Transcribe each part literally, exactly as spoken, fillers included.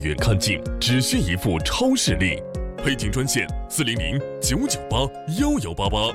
远看近，只需一副超视力。配景专线：四零零九九八幺幺八八。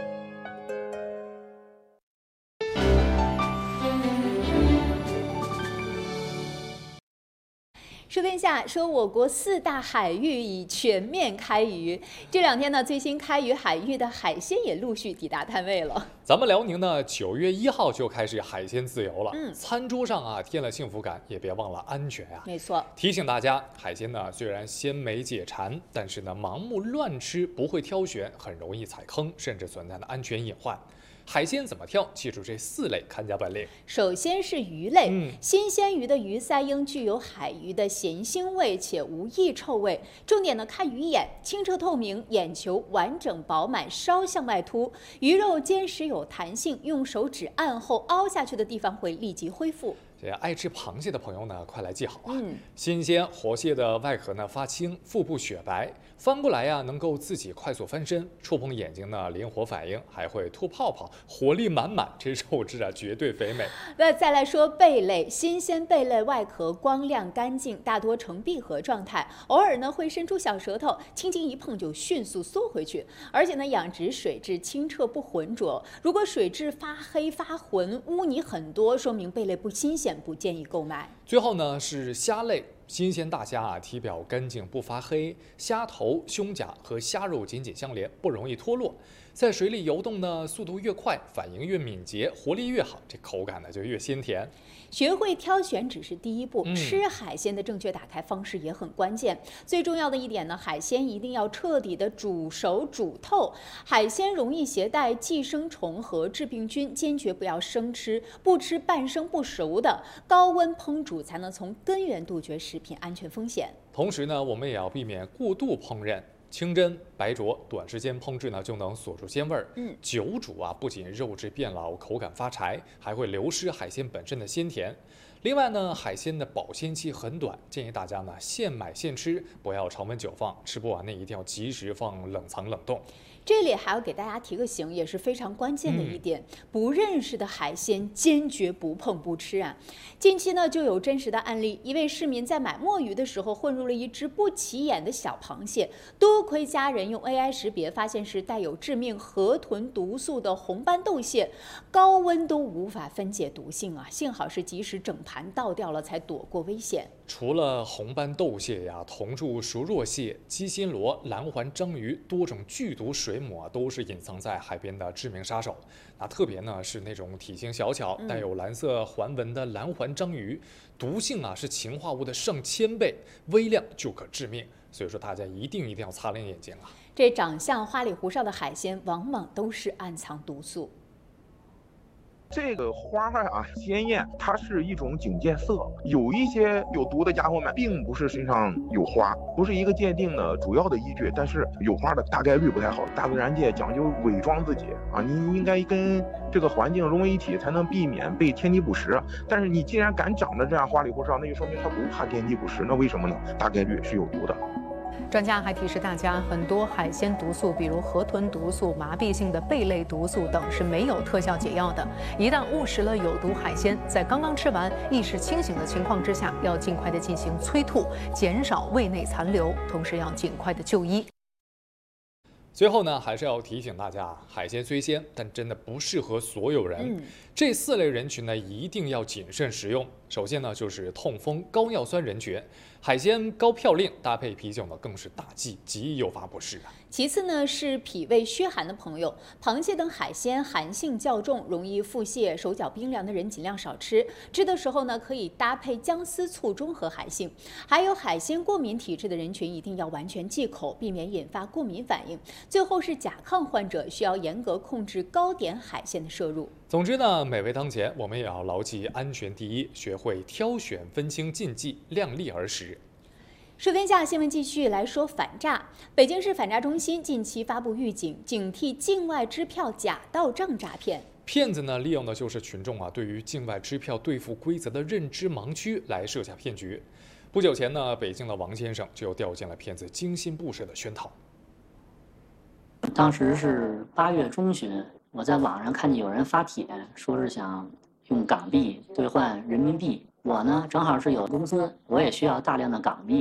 说天下说，我国四大海域已全面开渔。这两天呢，最新开渔海域的海鲜也陆续抵达摊位了。 咱们辽宁呢，九月一号就开始海鲜自由了。 嗯， 餐桌上啊添了幸福感，也别忘了安全呀、啊。 没错， 提醒大家，海鲜呢虽然鲜美解馋，但是呢盲目乱吃，不会挑选，很容易踩坑，甚至存在的安全隐患。海鲜怎么挑？记住这四类看家本领。 首先是鱼类， 嗯， 新鲜鱼的鱼鳃应具有海鱼的咸腥味，且无异臭味。重点呢，看鱼眼，清澈透明，眼球完整饱满，稍向外凸，鱼肉坚实有弹性，用手指按后凹下去的地方会立即恢复。 这爱吃螃蟹的朋友呢，快来记好啊！ 嗯， 新鲜活蟹的外壳呢发青，腹部雪白，翻过来呀、啊、能够自己快速翻身，触碰眼睛呢灵活反应，还会吐泡泡，活力满满，这肉质啊绝对肥美。 那再来说贝类，新鲜贝类外壳光亮干净，大多呈闭合状态，偶尔呢会伸出小舌头，轻轻一碰就迅速缩回去，而且呢养殖水质清澈不浑浊，如果水质发黑发浑，污泥很多，说明贝类不新鲜，不建议购买。 最后呢是虾类，新鲜大虾啊，体表干净不发黑，虾头、胸甲和虾肉紧紧相连，不容易脱落。在水里游动呢，速度越快，反应越敏捷，活力越好，这口感呢就越鲜甜。 学会挑选只是第一步， 嗯、 吃海鲜的正确打开方式也很关键。最重要的一点呢，海鲜一定要彻底的煮熟煮透。海鲜容易携带寄生虫和致病菌，坚决不要生吃，不吃半生不熟的。高温烹煮才能从根源杜绝食品安全风险。 同时呢，我们也要避免过度烹饪。清蒸、白灼，短时间烹制呢就能锁住鲜味儿。 嗯， 久煮啊，不仅肉质变老、口感发柴，还会流失海鲜本身的鲜甜。另外呢，海鲜的保鲜期很短，建议大家呢现买现吃，不要常温久放，吃不完呢一定要及时放冷藏冷冻。 这里还要给大家提个醒，也是非常关键的一点，嗯、不认识的海鲜坚决不碰不吃啊！近期呢就有真实的案例，一位市民在买墨鱼的时候混入了一只不起眼的小螃蟹，多亏家人用 A I 识别发现是带有致命河豚毒素的红斑斗蟹，高温都无法分解毒性啊！幸好是及时整盘倒掉了，才躲过危险。 除了红斑斗蟹呀、铜柱熟若蟹、鸡心螺、蓝环章鱼，多种剧毒水母啊，都是隐藏在海边的致命杀手。那特别呢是那种体型小巧、带有蓝色环纹的蓝环章鱼，毒性啊是氰化物的上千倍，微量就可致命。所以说大家一定一定要擦亮眼睛啊！ 这长相花里胡哨的海鲜，往往都是暗藏毒素。 这个花啊，鲜艳，它是一种警戒色。有一些有毒的家伙们，并不是身上有花，不是一个鉴定的主要的依据。但是有花的大概率不太好。大自然界讲究伪装自己啊，你应该跟这个环境融为一体，才能避免被天敌捕食。但是你既然敢长得这样花里胡哨，那就说明它不怕天敌捕食。那为什么呢？大概率是有毒的。 专家还提示大家，很多海鲜毒素，比如河豚毒素、麻痹性的贝类毒素等，是没有特效解药的。一旦误食了有毒海鲜，在刚刚吃完、意识清醒的情况之下，要尽快的进行催吐，减少胃内残留，同时要尽快的就医。 最后呢，还是要提醒大家，海鲜虽鲜，但真的不适合所有人。 嗯、 这四类人群呢，一定要谨慎食用。首先呢，就是痛风、高尿酸人群，海鲜高嘌呤搭配啤酒呢，更是大忌，极易诱发不适啊。 其次呢，是脾胃虚寒的朋友，螃蟹等海鲜寒性较重，容易腹泻、手脚冰凉的人尽量少吃。吃的时候呢，可以搭配姜丝醋中和寒性。还有海鲜过敏体质的人群，一定要完全忌口，避免引发过敏反应。最后是甲亢患者，需要严格控制高碘海鲜的摄入。 总之呢，美味当前，我们也要牢记安全第一，学会挑选，分清禁忌，量力而食。 说天下新闻继续来说反诈。北京市反诈中心近期发布预警，警惕境外支票假到账诈骗。 骗子呢，利用的就是群众啊对于境外支票兑付规则的认知盲区来设下骗局。不久前呢，北京的王先生就掉进了骗子精心布设的圈套。 当时是八月中旬，我在网上看见有人发帖，说是想用港币兑换人民币。我呢，正好是有公司，我也需要大量的港币。